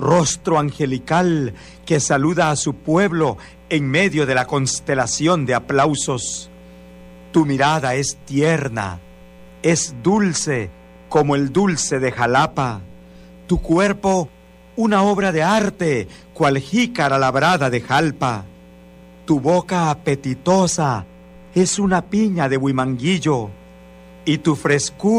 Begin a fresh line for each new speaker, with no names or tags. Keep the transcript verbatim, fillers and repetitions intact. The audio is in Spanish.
rostro angelical que saluda a su pueblo en medio de la constelación de aplausos. Tu mirada es tierna, es dulce como el dulce de Jalapa. Tu cuerpo, una obra de arte, cual jícara labrada de Jalpa. Tu boca apetitosa es una piña de Huimanguillo, y tu frescura